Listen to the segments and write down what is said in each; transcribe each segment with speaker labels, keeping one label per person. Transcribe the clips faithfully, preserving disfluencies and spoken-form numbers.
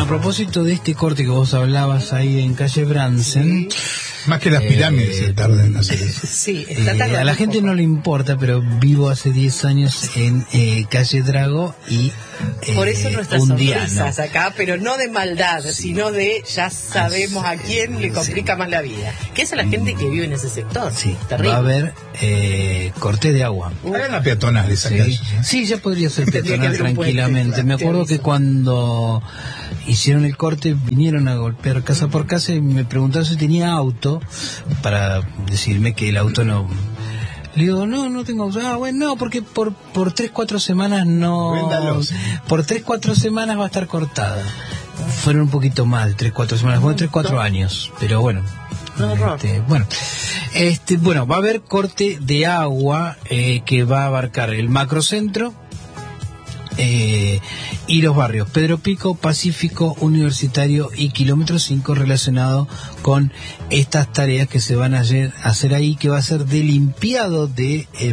Speaker 1: a propósito de este corte que vos hablabas ahí en calle Bransen,
Speaker 2: sí. Más que las pirámides eh, se tardan en hacer eso.
Speaker 3: Sí, está
Speaker 1: eh, a la gente no le importa, pero vivo hace diez años en eh, calle Drago y eh,
Speaker 3: por eso nuestras
Speaker 1: un
Speaker 3: sonrisas
Speaker 1: día, ¿no?
Speaker 3: acá, pero no de maldad, sí. sino de ya sabemos a quién le complica sí. más la vida. Que es a la gente que vive en ese sector.
Speaker 1: Sí,
Speaker 3: terrible.
Speaker 1: Va a haber eh, corte de agua.
Speaker 2: Hay una peatonal esa
Speaker 1: sí.
Speaker 2: calle. ¿eh?
Speaker 1: Sí, ya podría ser peatonal tranquilamente. Puente, Me acuerdo que cuando hicieron el corte vinieron a golpear casa por casa y me preguntaron si tenía auto para decirme que el auto no... Le digo, no, no tengo auto. Ah, bueno, no, porque por por tres, cuatro semanas no...
Speaker 2: Véndalos.
Speaker 1: Por tres, cuatro semanas va a estar cortada. Fueron un poquito mal, tres, cuatro semanas, bueno, tres, cuatro años, pero bueno...
Speaker 3: No,
Speaker 1: este, bueno, este, bueno, va a haber corte de agua eh, que va a abarcar el macrocentro eh, y los barrios Pedro Pico, Pacífico, Universitario y Kilómetro cinco, relacionado con estas tareas que se van a hacer ahí, que va a ser de limpiado de... Eh,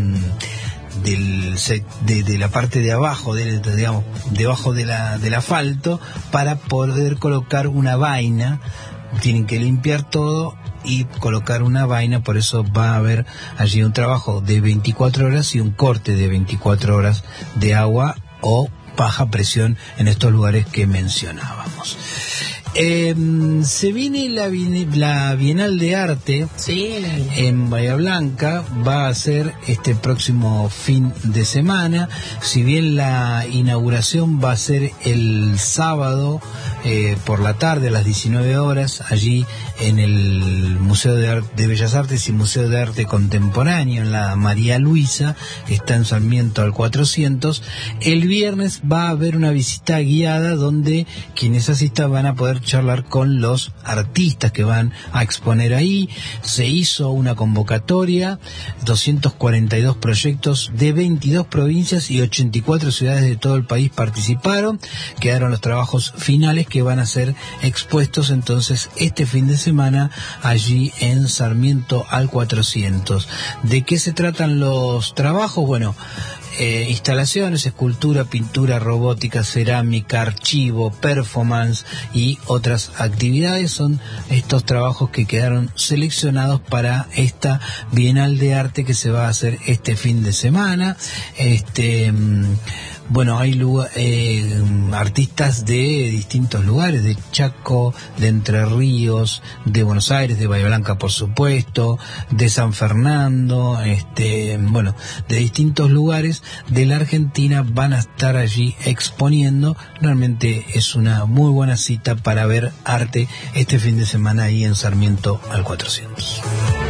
Speaker 1: Del, de, de la parte de abajo, de, de, digamos, debajo de la, del asfalto, para poder colocar una vaina. Tienen que limpiar todo y colocar una vaina, por eso va a haber allí un trabajo de veinticuatro horas y un corte de veinticuatro horas de agua o baja presión en estos lugares que mencionábamos. Eh, se viene la, la Bienal de Arte
Speaker 3: sí.
Speaker 1: en Bahía Blanca, va a ser este próximo fin de semana. Si bien la inauguración va a ser el sábado eh, por la tarde a las diecinueve horas, allí en el Museo de, Arte, de Bellas Artes y Museo de Arte Contemporáneo, en la María Luisa, que está en Sarmiento al cuatrocientos. El viernes va a haber una visita guiada donde quienes asistan van a poder charlar con los artistas que van a exponer ahí. Se hizo una convocatoria, doscientos cuarenta y dos proyectos de veintidós provincias y ochenta y cuatro ciudades de todo el país participaron. Quedaron los trabajos finales que van a ser expuestos entonces este fin de semana allí en Sarmiento al cuatrocientos. ¿De qué se tratan los trabajos? Bueno, Eh, instalaciones, escultura, pintura, robótica, cerámica, archivo, performance y otras actividades. Son estos trabajos que quedaron seleccionados para esta Bienal de Arte que se va a hacer este fin de semana. Este... Bueno, hay lugar, eh, artistas de distintos lugares, de Chaco, de Entre Ríos, de Buenos Aires, de Bahía Blanca, por supuesto, de San Fernando, este, bueno, de distintos lugares de la Argentina van a estar allí exponiendo. Realmente es una muy buena cita para ver arte este fin de semana ahí en Sarmiento al cuatrocientos.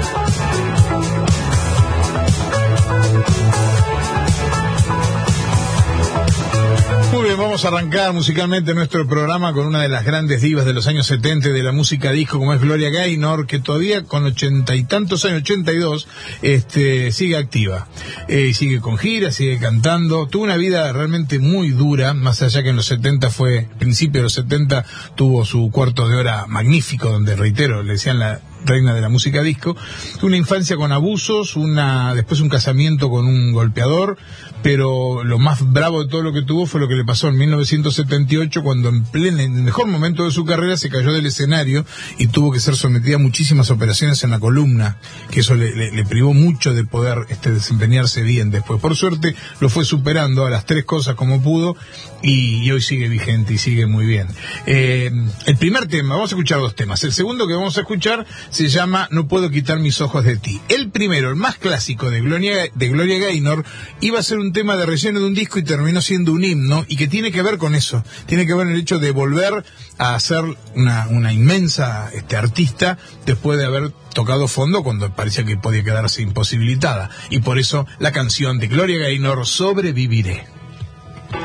Speaker 2: Muy bien, vamos a arrancar musicalmente nuestro programa con una de las grandes divas de los años setenta de la música disco, como es Gloria Gaynor, que todavía con ochenta y tantos años, ochenta y dos, este, sigue activa. Eh, sigue con giras, sigue cantando. Tuvo una vida realmente muy dura, más allá que en los setenta fue, principio de los setenta, tuvo su cuarto de hora magnífico, donde, reitero, le decían la reina de la música disco. Una infancia con abusos, una después un casamiento con un golpeador, pero lo más bravo de todo lo que tuvo fue lo que le pasó en mil novecientos setenta y ocho, cuando en pleno, en el mejor momento de su carrera, se cayó del escenario y tuvo que ser sometida a muchísimas operaciones en la columna, que eso le, le, le privó mucho de poder este, desempeñarse bien después. Por suerte lo fue superando a las tres cosas como pudo y, y hoy sigue vigente y sigue muy bien. Eh, el primer tema, vamos a escuchar dos temas. El segundo que vamos a escuchar se llama No puedo quitar mis ojos de ti. El primero, el más clásico de Gloria, de Gloria Gaynor, iba a ser un tema de relleno de un disco y terminó siendo un himno, y que tiene que ver con eso, tiene que ver en el hecho de volver a ser una, una inmensa este, artista después de haber tocado fondo cuando parecía que podía quedarse imposibilitada, y por eso la canción de Gloria Gaynor, Sobreviviré.